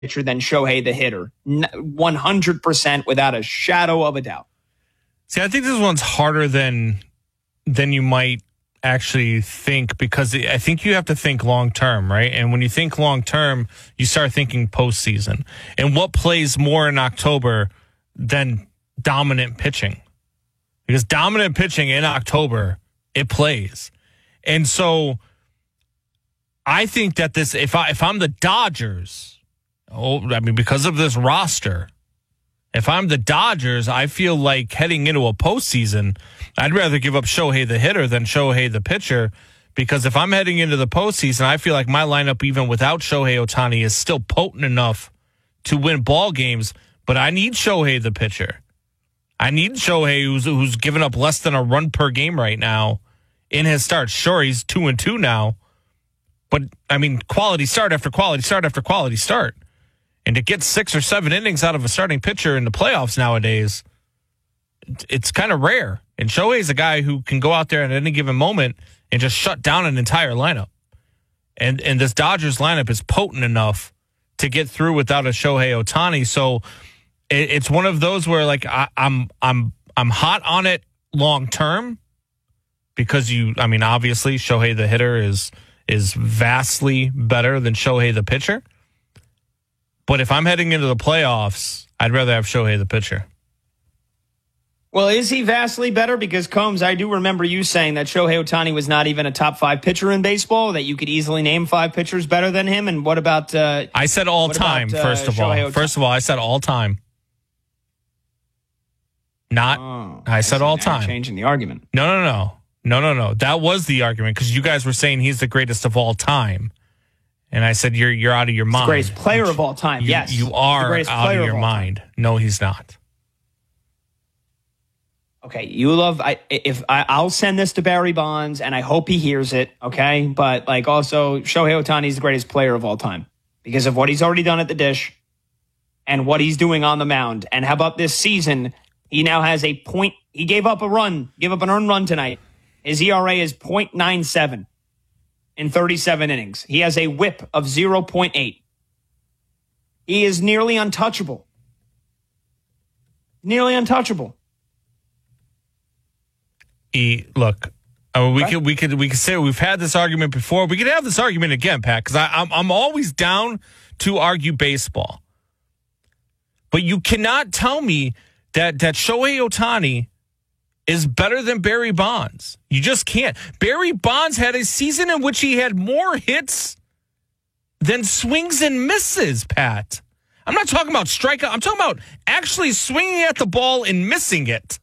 pitcher than Shohei the hitter. 100% without a shadow of a doubt. See, I think this one's harder than you might actually think, because I think you have to think long term, right? And when you think long term, you start thinking postseason. And what plays more in October than dominant pitching? Because dominant pitching in October, it plays. And so I think that this, if I'm the Dodgers, because of this roster, if I'm the Dodgers, I feel like heading into a postseason, I'd rather give up Shohei the hitter than Shohei the pitcher, because if I'm heading into the postseason, I feel like my lineup, even without Shohei Ohtani, is still potent enough to win ball games, but I need Shohei the pitcher. I need Shohei who's given up less than a run per game right now in his starts. Sure, he's 2-2 now, but I mean, quality start after quality start after quality start. And to get 6 or 7 innings out of a starting pitcher in the playoffs nowadays, it's kind of rare. And Shohei's a guy who can go out there at any given moment and just shut down an entire lineup. And this Dodgers lineup is potent enough to get through without a Shohei Ohtani. So it's one of those where, like, I'm hot on it long term, because obviously Shohei the hitter is vastly better than Shohei the pitcher. But if I'm heading into the playoffs, I'd rather have Shohei the pitcher. Well, is he vastly better? Because, Combs, I do remember you saying that Shohei Ohtani was not even a top 5 pitcher in baseball, that you could easily name 5 pitchers better than him. And what about... I said all time, first of all. First of all, I said all time. I said all time. Changing the argument. No. That was the argument, because you guys were saying he's the greatest of all time. And I said, you're out of your mind. The greatest player of all time, yes. You are out of your mind. No, he's not. Okay, I'll send this to Barry Bonds, and I hope he hears it, okay? But, also, Shohei Ohtani is the greatest player of all time because of what he's already done at the dish and what he's doing on the mound. And how about this season? He now has he gave up an earned run tonight. His ERA is .97. in 37 innings. He has a whip of 0.8. He is nearly untouchable. Nearly untouchable. Look, we could say we've had this argument before. We could have this argument again, Pat, because I'm always down to argue baseball. But you cannot tell me that Shohei Ohtani is better than Barry Bonds. You just can't. Barry Bonds had a season in which he had more hits than swings and misses, Pat. I'm not talking about strikeout. I'm talking about actually swinging at the ball and missing it.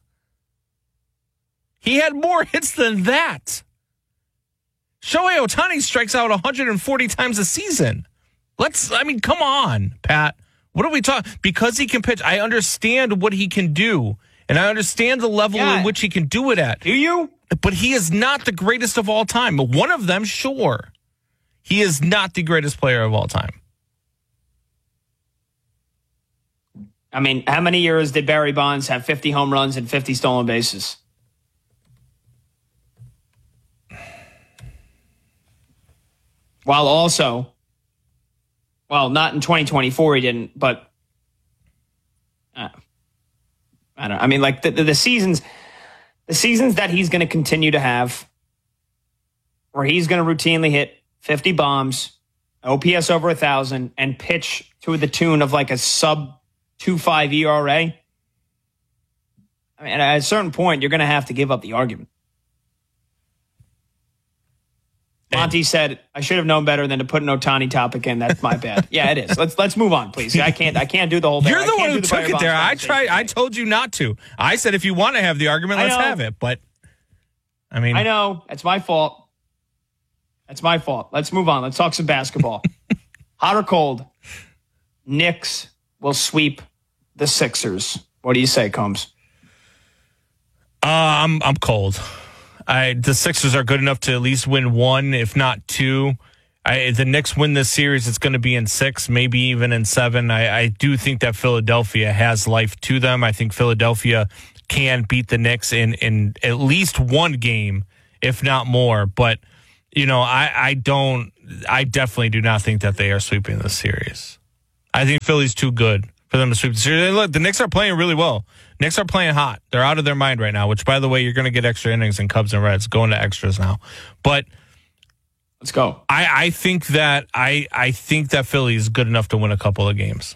He had more hits than that. Shohei Ohtani strikes out 140 times a season. Come on, Pat. What are we talking? Because he can pitch. I understand what he can do. And I understand the level in which he can do it at. Do you? But he is not the greatest of all time. One of them, sure. He is not the greatest player of all time. I mean, how many years did Barry Bonds have 50 home runs and 50 stolen bases? While also, not in 2024 he didn't, but I don't know. I mean, like the seasons that he's going to continue to have, where he's going to routinely hit 50 bombs, OPS over 1,000, and pitch to the tune of like a sub 2.5 ERA. I mean, at a certain point, you're going to have to give up the argument. Monty said, "I should have known better than to put an Ohtani topic in. That's my bad." Yeah, it is. Let's move on, please. I can't do the whole thing. You're the one who took it there. I told you not to. I said if you want to have the argument, let's have it. But I mean, I know it's my fault. That's my fault. Let's move on. Let's talk some basketball. Hot or cold? Knicks will sweep the Sixers. What do you say, Combs? I'm cold. The Sixers are good enough to at least win 1, if not 2. If the Knicks win this series, it's going to be in 6, maybe even in 7. I do think that Philadelphia has life to them. I think Philadelphia can beat the Knicks in at least one game, if not more. But, I definitely do not think that they are sweeping this series. I think Philly's too good for them to sweep the series. Look, the Knicks are playing really well. Knicks are playing hot. They're out of their mind right now, which, by the way, you're going to get extra innings in Cubs and Reds going to extras now. But let's go. I think that I think that Philly is good enough to win a couple of games.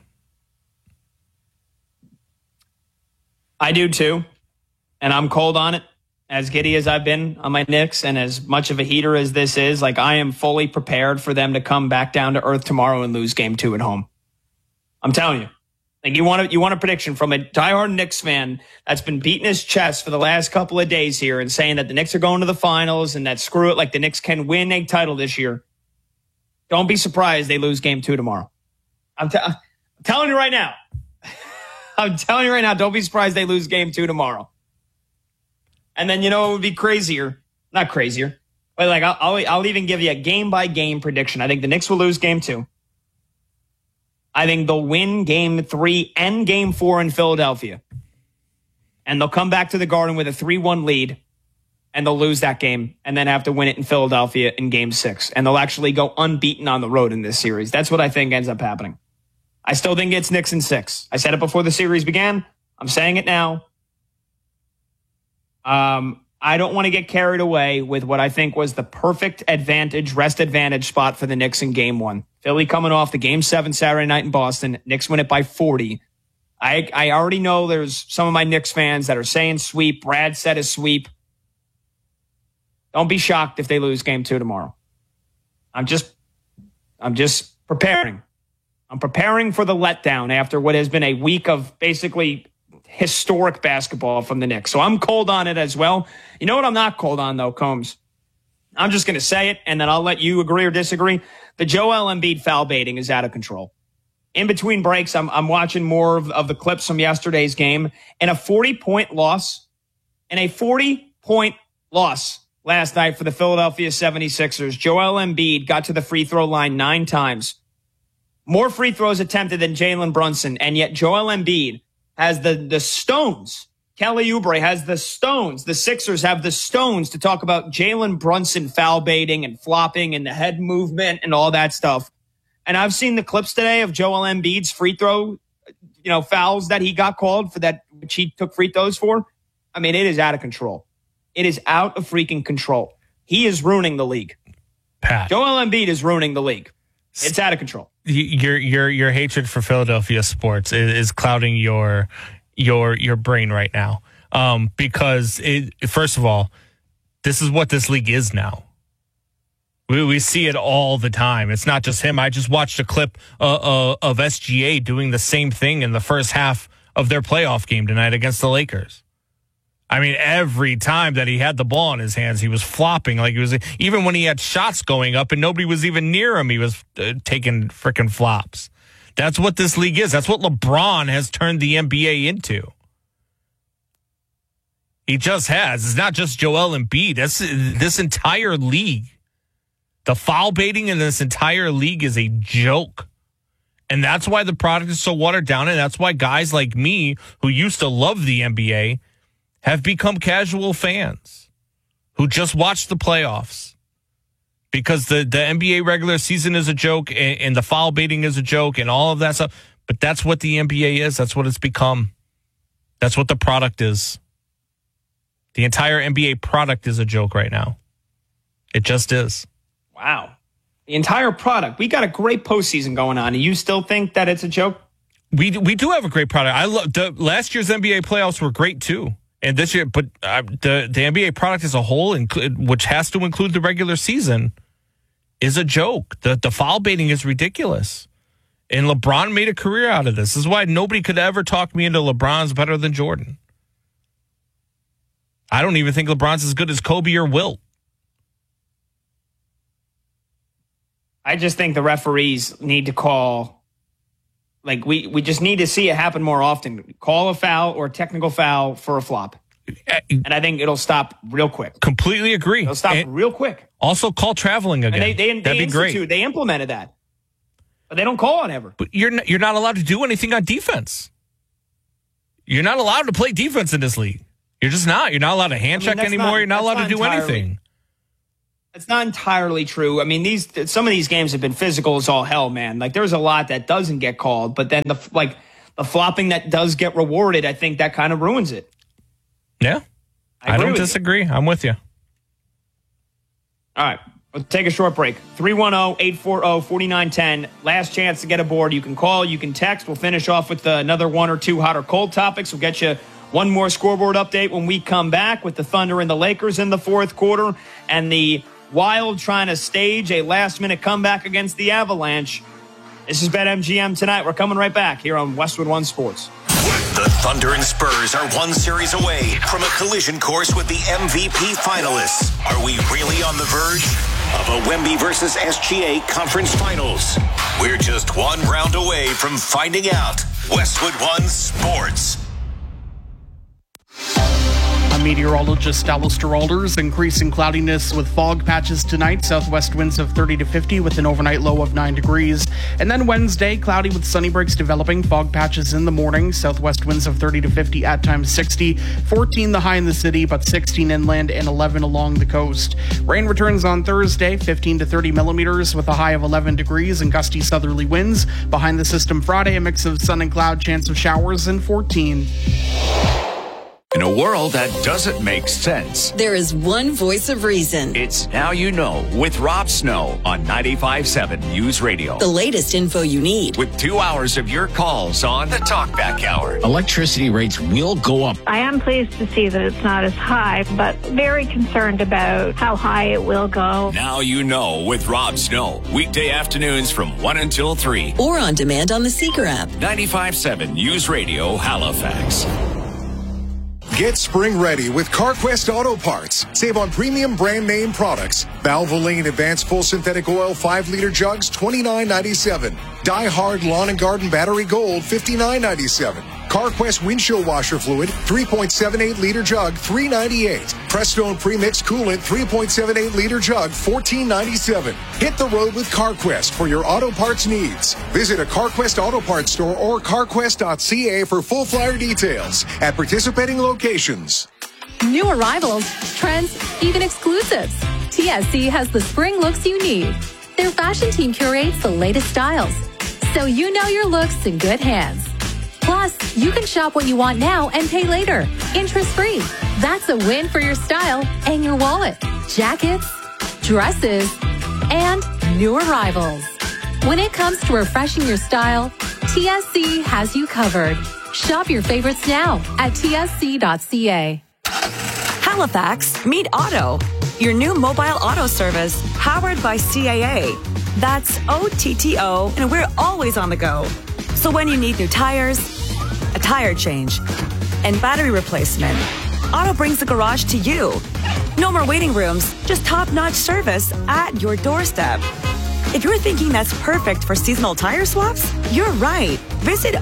I do too, and I'm cold on it. As giddy as I've been on my Knicks, and as much of a heater as this is, like, I am fully prepared for them to come back down to earth tomorrow and lose game 2 at home. I'm telling you. Like, you want a prediction from a diehard Knicks fan that's been beating his chest for the last couple of days here and saying that the Knicks are going to the finals and that screw it, like the Knicks can win a title this year. Don't be surprised they lose game 2 tomorrow. I'm telling you right now. I'm telling you right now, don't be surprised they lose game 2 tomorrow. And then, it would be crazier. Not crazier. But, like, I'll even give you a game-by-game prediction. I think the Knicks will lose game 2. I think they'll win game 3 and game 4 in Philadelphia. And they'll come back to the Garden with a 3-1 lead. And they'll lose that game and then have to win it in Philadelphia in game 6. And they'll actually go unbeaten on the road in this series. That's what I think ends up happening. I still think it's Knicks in 6. I said it before the series began. I'm saying it now. I don't want to get carried away with what I think was the perfect rest advantage spot for the Knicks in game 1. Philly coming off the game 7 Saturday night in Boston. Knicks win it by 40. I already know there's some of my Knicks fans that are saying sweep. Brad said a sweep. Don't be shocked if they lose game 2 tomorrow. I'm just preparing. I'm preparing for the letdown after what has been a week of basically historic basketball from the Knicks. So I'm cold on it as well. You know what I'm not cold on, though, Combs? I'm just going to say it, and then I'll let you agree or disagree. The Joel Embiid foul baiting is out of control. In between breaks, I'm watching more of the clips from yesterday's game. And a 40-point loss, last night for the Philadelphia 76ers. Joel Embiid got to the free throw line 9 times. More free throws attempted than Jalen Brunson, and yet Joel Embiid has the stones. Kelly Oubre has the stones. The Sixers have the stones to talk about Jalen Brunson foul baiting and flopping and the head movement and all that stuff. And I've seen the clips today of Joel Embiid's free throw, fouls that he got called for that, which he took free throws for. I mean, it is out of control. It is out of freaking control. He is ruining the league. Pat. Joel Embiid is ruining the league. It's out of control. Your hatred for Philadelphia sports is clouding your brain right now. Because first of all, this is what this league is now. We see it all the time. It's not just him. I just watched a clip of SGA doing the same thing in the first half of their playoff game tonight against the Lakers. I mean, every time that he had the ball in his hands, he was flopping like he was. Even when he had shots going up and nobody was even near him, he was taking freaking flops. That's what this league is. That's what LeBron has turned the NBA into. He just has. It's not just Joel Embiid. That's this entire league. The foul baiting in this entire league is a joke. And that's why the product is so watered down. And that's why guys like me, who used to love the NBA, have become casual fans who just watch the playoffs because the NBA regular season is a joke and the foul baiting is a joke and all of that stuff. But that's what the NBA is. That's what it's become. That's what the product is. The entire NBA product is a joke right now. It just is. Wow. The entire product. We got a great postseason going on. And you still think that it's a joke? We do have a great product. I love last year's NBA playoffs were great too. And this year, but the NBA product as a whole, which has to include the regular season, is a joke. The foul baiting is ridiculous. And LeBron made a career out of this. This is why nobody could ever talk me into LeBron's better than Jordan. I don't even think LeBron's as good as Kobe or Wilt. I just think the referees need to call. Like, we just need to see it happen more often. Call a foul or technical foul for a flop. And I think it'll stop real quick. Completely agree. It'll stop real quick. Also call traveling again. And that'd be great. They implemented that. But they don't call it ever. But you're not allowed to do anything on defense. You're not allowed to play defense in this league. You're just not. You're not allowed to hand check anymore. You're not allowed to do anything. It's not entirely true. I mean, some of these games have been physical as all hell, man. Like, there's a lot that doesn't get called, but then the flopping that does get rewarded, I think that kind of ruins it. Yeah, I don't disagree. I'm with you. All right, we'll take a short break. 310-840-4910. Last chance to get aboard. You can call, you can text. We'll finish off with another one or two hot or cold topics. We'll get you one more scoreboard update when we come back with the Thunder and the Lakers in the fourth quarter and the Wild trying to stage a last-minute comeback against the Avalanche. This is BetMGM tonight. We're coming right back here on Westwood One Sports. The Thunder and Spurs are one series away from a collision course with the MVP finalists. Are we really on the verge of a Wemby versus SGA conference finals? We're just one round away from finding out. Westwood One Sports. I'm meteorologist Alistair Alders. Increasing cloudiness with fog patches tonight. Southwest winds of 30 to 50 with an overnight low of 9 degrees. And then Wednesday, cloudy with sunny breaks developing. Fog patches in the morning. Southwest winds of 30 to 50, at times 60. 14 the high in the city, but 16 inland and 11 along the coast. Rain returns on Thursday, 15 to 30 millimeters with a high of 11 degrees and gusty southerly winds. Behind the system Friday, a mix of sun and cloud, chance of showers, and 14. In a world that doesn't make sense, there is one voice of reason. It's Now You Know with Rob Snow on 95.7 News Radio. The latest info you need. With 2 hours of your calls on the Talkback Hour. Electricity rates will go up. I am pleased to see that it's not as high, but very concerned about how high it will go. Now You Know with Rob Snow. Weekday afternoons from 1 until 3. Or on demand on the Seeker app. 95.7 News Radio, Halifax. Get spring ready with CarQuest Auto Parts. Save on premium brand name products. Valvoline Advanced Full Synthetic Oil 5-liter jugs, $29.97. Die Hard Lawn and Garden Battery Gold, $59.97. CarQuest Windshield Washer Fluid, 3.78-liter jug, $3.98. Prestone Premix Coolant, 3.78-liter jug, $14.97. Hit the road with CarQuest for your auto parts needs. Visit a CarQuest Auto Parts store or carquest.ca for full flyer details at participating locations. New arrivals, trends, even exclusives. TSC has the spring looks you need. Their fashion team curates the latest styles, so you know your looks in good hands. Plus, you can shop what you want now and pay later, interest-free. That's a win for your style and your wallet. Jackets, dresses, and new arrivals. When it comes to refreshing your style, TSC has you covered. Shop your favorites now at tsc.ca. Halifax, meet Auto, your new mobile auto service powered by CAA. That's OTTO, and we're always on the go. So when you need new tires, a tire change, and battery replacement, Auto brings the garage to you. No more waiting rooms, just top-notch service at your doorstep. If you're thinking that's perfect for seasonal tire swaps, you're right. Visit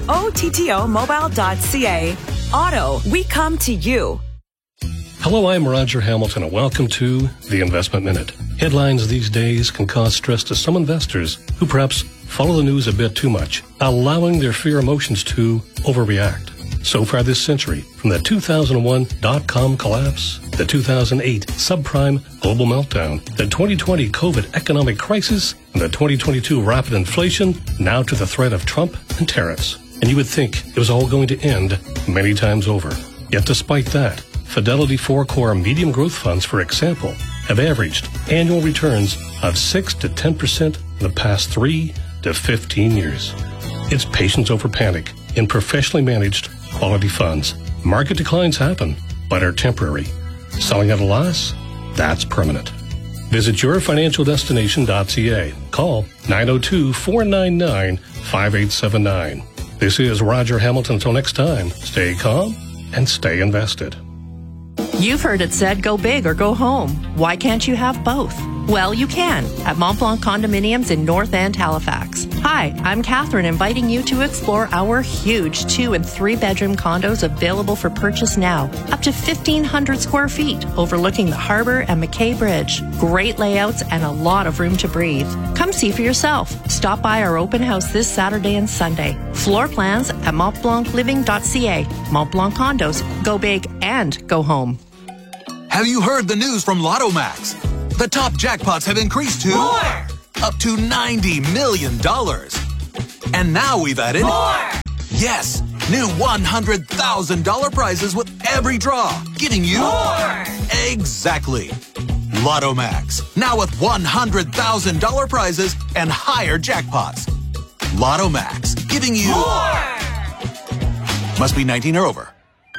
OTTOmobile.ca. Auto, we come to you. Hello, I'm Roger Hamilton, and welcome to The Investment Minute. Headlines these days can cause stress to some investors who perhaps follow the news a bit too much, allowing their fear emotions to overreact. So far this century, from the 2001 dot-com collapse, the 2008 subprime global meltdown, the 2020 COVID economic crisis, and the 2022 rapid inflation, now to the threat of Trump and tariffs. And you would think it was all going to end many times over. Yet despite that, Fidelity 4 Core medium growth funds, for example, have averaged annual returns of 6 to 10% in the past 3 to 15 years. It's patience over panic in professionally managed quality funds. Market declines happen, but are temporary. Selling at a loss? That's permanent. Visit yourfinancialdestination.ca. Call 902-499-5879. This is Roger Hamilton. Until next time, stay calm and stay invested. You've heard it said, go big or go home. Why can't you have both? Well, you can at Mont Blanc Condominiums in North End, Halifax. Hi, I'm Catherine, inviting you to explore our huge 2- and 3-bedroom condos available for purchase now. Up to 1,500 square feet, overlooking the harbor and McKay Bridge. Great layouts and a lot of room to breathe. Come see for yourself. Stop by our open house this Saturday and Sunday. Floor plans at montblancliving.ca. Mont Blanc Condos. Go big and go home. Have you heard the news from Lotto Max? The top jackpots have increased to more! Up to $90 million. And now we've added more! Yes, new $100,000 prizes with every draw, giving you more! Exactly. Lotto Max, now with $100,000 prizes and higher jackpots. Lotto Max, giving you more! Must be 19 or over.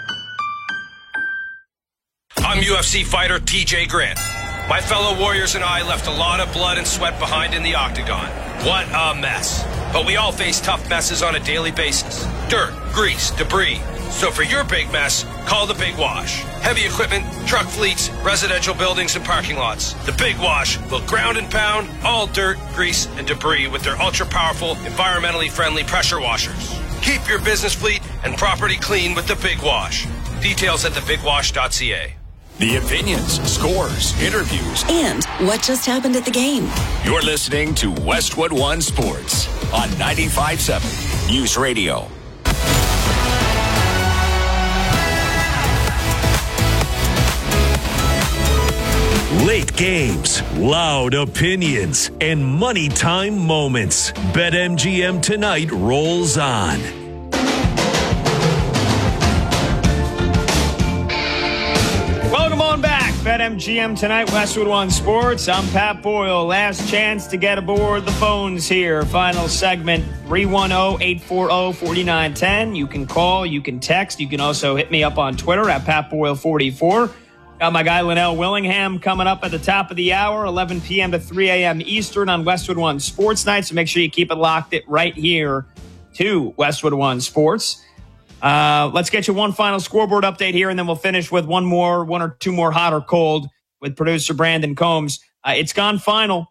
I'm UFC fighter TJ Grant. My fellow warriors and I left a lot of blood and sweat behind in the octagon. What a mess. But we all face tough messes on a daily basis. Dirt, grease, debris. So for your big mess, call the Big Wash. Heavy equipment, truck fleets, residential buildings, and parking lots. The Big Wash will ground and pound all dirt, grease, and debris with their ultra-powerful, environmentally friendly pressure washers. Keep your business fleet and property clean with the Big Wash. Details at thebigwash.ca. The opinions, scores, interviews, and what just happened at the game. You're listening to Westwood One Sports on 95.7 News Radio. Late games, loud opinions, and money time moments. BetMGM tonight rolls on. Welcome on back. BetMGM tonight, Westwood One Sports. I'm Pat Boyle. Last chance to get aboard the phones here. Final segment, 310-840-4910. You can call, you can text. You can also hit me up on Twitter at PatBoyle44. Got my guy Linnell Willingham coming up at the top of the hour, 11 p.m. to 3 a.m. Eastern on Westwood One Sports Night. So make sure you keep it locked right here to Westwood One Sports. Let's get you one final scoreboard update here, and then we'll finish with one or two more hot or cold with producer Brandon Combs. It's gone final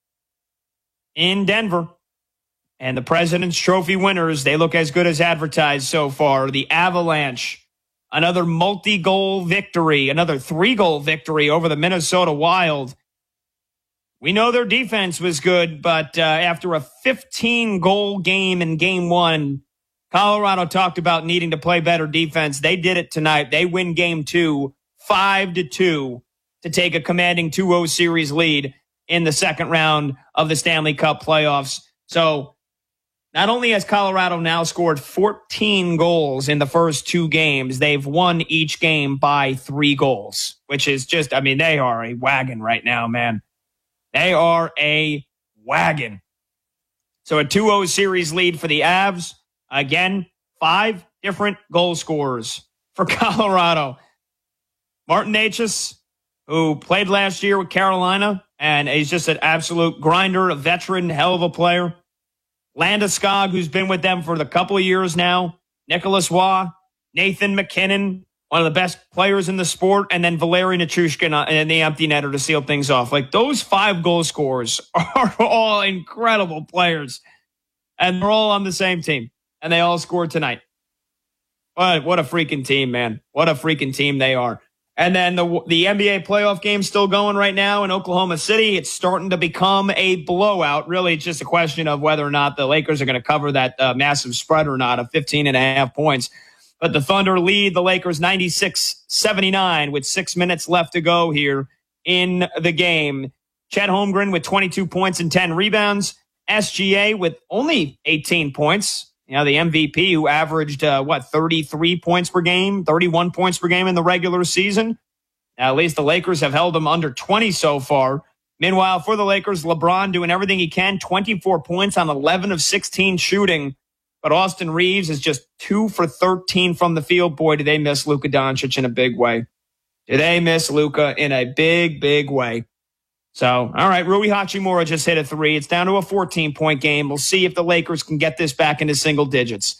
in Denver, and the President's Trophy winners, they look as good as advertised so far. The Avalanche, another multi-goal victory, another 3-goal victory over the Minnesota Wild. We know their defense was good, but after a 15-goal game in Game 1, Colorado talked about needing to play better defense. They did it tonight. They win Game 2, 5-2, to take a commanding 2-0 series lead in the second round of the Stanley Cup playoffs. So not only has Colorado now scored 14 goals in the first 2 games, they've won each game by 3 goals, which is just, they are a wagon right now, man. They are a wagon. So a 2-0 series lead for the Avs. Again, 5 different goal scorers for Colorado. Martin Necas, who played last year with Carolina, and he's just an absolute grinder, a veteran, hell of a player. Landeskog, who's been with them for a couple of years now. Nicholas Waugh, Nathan McKinnon, one of the best players in the sport, and then Valeri Nichushkin in the empty netter to seal things off. Like, those 5 goal scorers are all incredible players, and they're all on the same team. And they all scored tonight. What a freaking team, man. What a freaking team they are. And then the NBA playoff game's still going right now in Oklahoma City. It's starting to become a blowout. Really, it's just a question of whether or not the Lakers are going to cover that massive spread or not of 15.5 points. But the Thunder lead the Lakers 96-79 with 6 minutes left to go here in the game. Chet Holmgren with 22 points and 10 rebounds. SGA with only 18 points. You know, the MVP who averaged, 33 points per game, 31 points per game in the regular season. Now, at least the Lakers have held them under 20 so far. Meanwhile, for the Lakers, LeBron doing everything he can, 24 points on 11 of 16 shooting. But Austin Reeves is just 2 for 13 from the field. Boy, do they miss Luka Doncic in a big way. Do they miss Luka in a big, big way. So, all right, Rui Hachimura just hit a 3. It's down to a 14-point game. We'll see if the Lakers can get this back into single digits.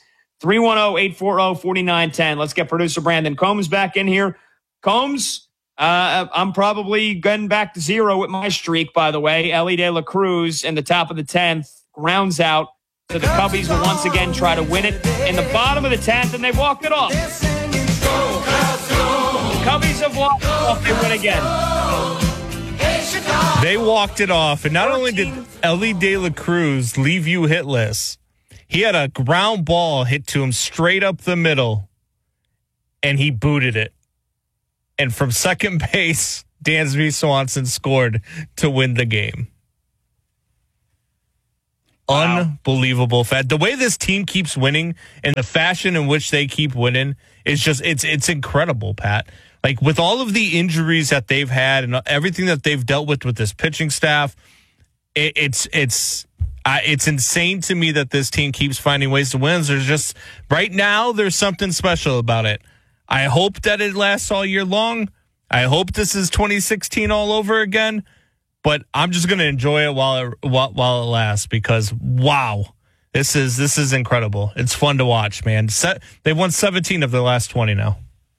310-840-4910. Let's get producer Brandon Combs back in here. Combs, I'm probably getting back to 0 with my streak, by the way. Ellie De La Cruz in the top of the 10th grounds out. So the Cubbies will once again try to win it in the bottom of the 10th, and they walked it off. The Cubbies have walked it off. They win again. They walked it off, and not only did Ellie De La Cruz leave you hitless, he had a ground ball hit to him straight up the middle, and he booted it. And from second base, Dansby Swanson scored to win the game. Wow. Unbelievable. The way this team keeps winning and the fashion in which they keep winning is just, it's incredible, Pat. Like, with all of the injuries that they've had and everything that they've dealt with this pitching staff, it's insane to me that this team keeps finding ways to win. There's just, right now, there's something special about it. I hope that it lasts all year long. I hope this is 2016 all over again. But I'm just going to enjoy it while it lasts, because, wow, this is incredible. It's fun to watch, man. They've won 17 of their last 20 now.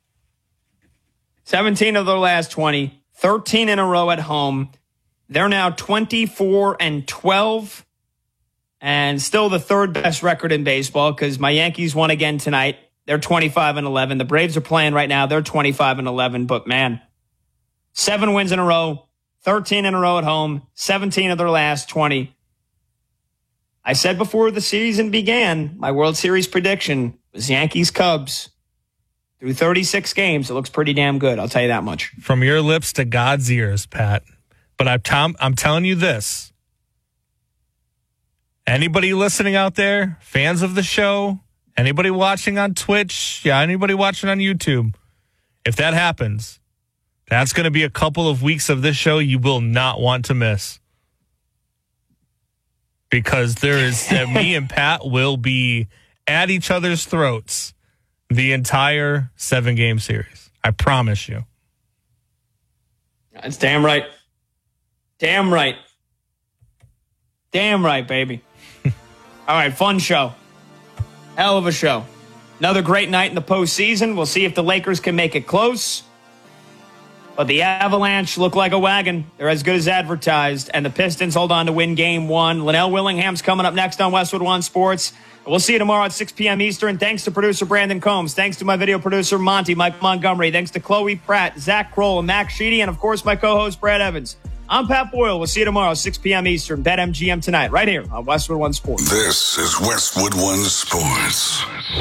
17 of their last 20, 13 in a row at home. They're now 24-12, and still the third best record in baseball, because my Yankees won again tonight. They're 25-11. The Braves are playing right now. They're 25-11. But, man, 7 wins in a row. 13 in a row at home, 17 of their last 20. I said before the season began, my World Series prediction was Yankees-Cubs. Through 36 games, it looks pretty damn good, I'll tell you that much. From your lips to God's ears, Pat. But I'm telling you this. Anybody listening out there, fans of the show, anybody watching on Twitch, anybody watching on YouTube, if that happens, that's going to be a couple of weeks of this show you will not want to miss. Because me and Pat will be at each other's throats the entire 7-game series. I promise you. That's damn right. Damn right. Damn right, baby. All right, fun show. Hell of a show. Another great night in the postseason. We'll see if the Lakers can make it close. But the Avalanche look like a wagon. They're as good as advertised. And the Pistons hold on to win Game 1. Linnell Willingham's coming up next on Westwood One Sports. We'll see you tomorrow at 6 p.m. Eastern. Thanks to producer Brandon Combs. Thanks to my video producer Monty, Mike Montgomery. Thanks to Chloe Pratt, Zach Kroll, and Max Sheedy. And, of course, my co-host Brad Evans. I'm Pat Boyle. We'll see you tomorrow, 6 p.m. Eastern. BetMGM tonight, right here on Westwood One Sports. This is Westwood One Sports.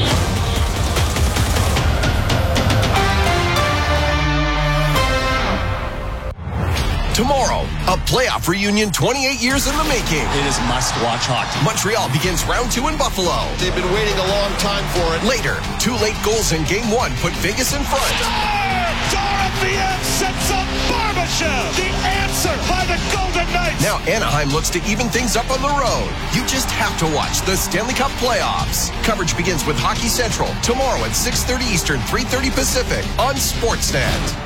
Tomorrow, a playoff reunion 28 years in the making. It is must-watch hockey. Montreal begins round 2 in Buffalo. They've been waiting a long time for it. Later, 2 late goals in Game 1 put Vegas in front. Dorofeev sets up Barbashev. The answer by the Golden Knights. Now Anaheim looks to even things up on the road. You just have to watch the Stanley Cup playoffs. Coverage begins with Hockey Central tomorrow at 6:30 Eastern, 3:30 Pacific on Sportsnet.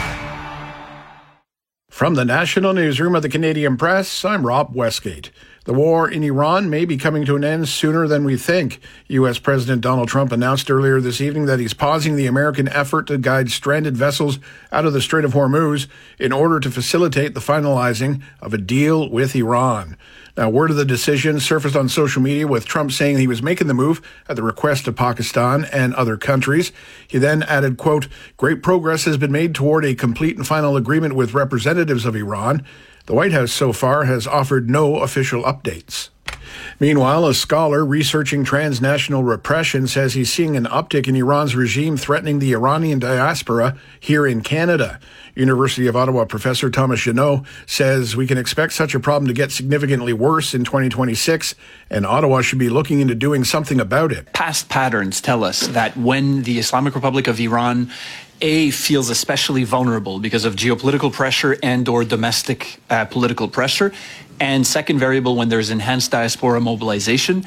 From the National Newsroom of the Canadian Press, I'm Rob Westgate. The war in Iran may be coming to an end sooner than we think. U.S. President Donald Trump announced earlier this evening that he's pausing the American effort to guide stranded vessels out of the Strait of Hormuz in order to facilitate the finalizing of a deal with Iran. Now, word of the decision surfaced on social media, with Trump saying he was making the move at the request of Pakistan and other countries. He then added, quote, "Great progress has been made toward a complete and final agreement with representatives of Iran. The White House so far has offered no official updates." Meanwhile, a scholar researching transnational repression says he's seeing an uptick in Iran's regime threatening the Iranian diaspora here in Canada. University of Ottawa professor Thomas Jeannot says we can expect such a problem to get significantly worse in 2026, and Ottawa should be looking into doing something about it. Past patterns tell us that when the Islamic Republic of Iran feels especially vulnerable because of geopolitical pressure and or domestic political pressure, and second variable, when there's enhanced diaspora mobilization,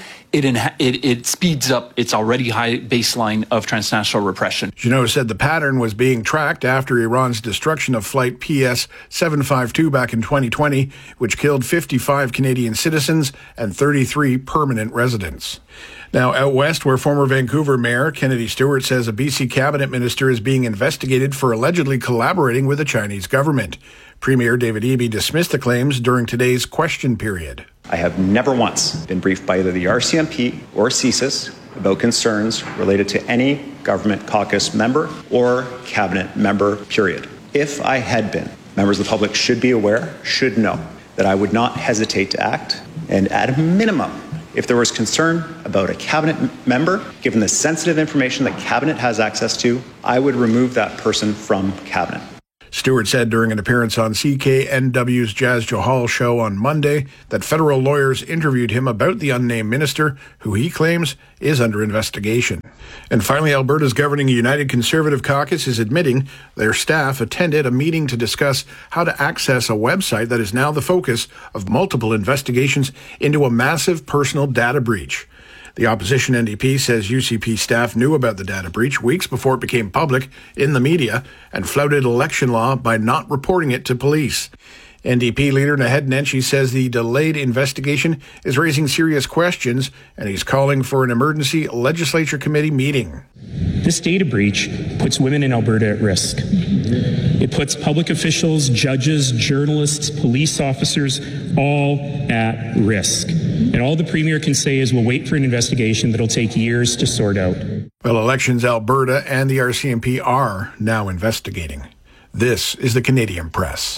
it speeds up its already high baseline of transnational repression. Jeannot said the pattern was being tracked after Iran's destruction of Flight PS-752 back in 2020, which killed 55 Canadian citizens and 33 permanent residents. Now, out west, where former Vancouver Mayor Kennedy Stewart says a BC cabinet minister is being investigated for allegedly collaborating with the Chinese government. Premier David Eby dismissed the claims during today's question period. I have never once been briefed by either the RCMP or CSIS about concerns related to any government caucus member or cabinet member, period. If I had been, members of the public should be aware, should know, that I would not hesitate to act, and at a minimum, if there was concern about a cabinet member, given the sensitive information that cabinet has access to, I would remove that person from cabinet. Stewart said during an appearance on CKNW's Jazz Johal show on Monday that federal lawyers interviewed him about the unnamed minister, who he claims is under investigation. And finally, Alberta's governing United Conservative Caucus is admitting their staff attended a meeting to discuss how to access a website that is now the focus of multiple investigations into a massive personal data breach. The opposition NDP says UCP staff knew about the data breach weeks before it became public in the media and flouted election law by not reporting it to police. NDP leader Naheed Nenshi says the delayed investigation is raising serious questions, and he's calling for an emergency legislature committee meeting. This data breach puts women in Alberta at risk. It puts public officials, judges, journalists, police officers, all at risk. And all the Premier can say is we'll wait for an investigation that'll take years to sort out. Well, Elections Alberta and the RCMP are now investigating. This is the Canadian Press.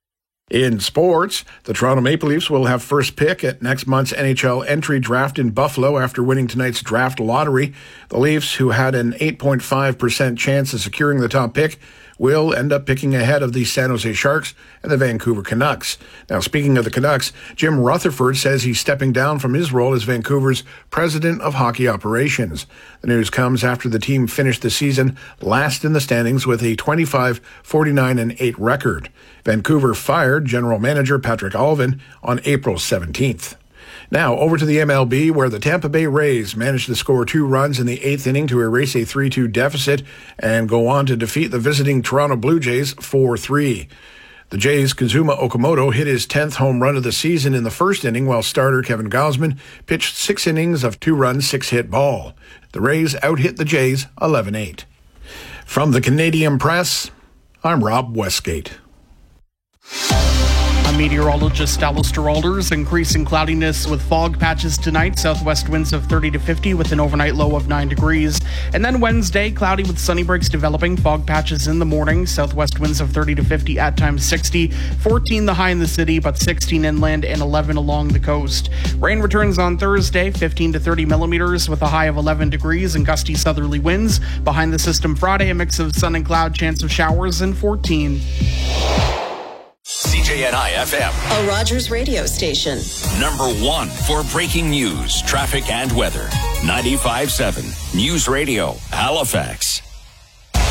In sports, the Toronto Maple Leafs will have first pick at next month's NHL entry draft in Buffalo after winning tonight's draft lottery. The Leafs, who had an 8.5% chance of securing the top pick, will end up picking ahead of the San Jose Sharks and the Vancouver Canucks. Now, speaking of the Canucks, Jim Rutherford says he's stepping down from his role as Vancouver's president of hockey operations. The news comes after the team finished the season last in the standings with a 25-49-8 record. Vancouver fired general manager Patrick Alvin on April 17th. Now, over to the MLB, where the Tampa Bay Rays managed to score 2 runs in the 8th inning to erase a 3-2 deficit and go on to defeat the visiting Toronto Blue Jays 4-3. The Jays' Kazuma Okamoto hit his 10th home run of the season in the first inning, while starter Kevin Gausman pitched 6 innings of 2-run, 6-hit ball. The Rays out-hit the Jays 11-8. From the Canadian Press, I'm Rob Westgate. I'm meteorologist Alistair Alders. Increasing cloudiness with fog patches tonight. Southwest winds of 30 to 50 with an overnight low of 9 degrees. And then Wednesday, cloudy with sunny breaks developing. Fog patches in the morning. Southwest winds of 30 to 50, at times 60. 14 the high in the city, but 16 inland and 11 along the coast. Rain returns on Thursday, 15 to 30 millimeters with a high of 11 degrees and gusty southerly winds. Behind the system Friday, a mix of sun and cloud, chance of showers, and 14. CJNI FM, a Rogers radio station. Number 1 for breaking news, traffic, and weather. 95.7 News Radio, Halifax.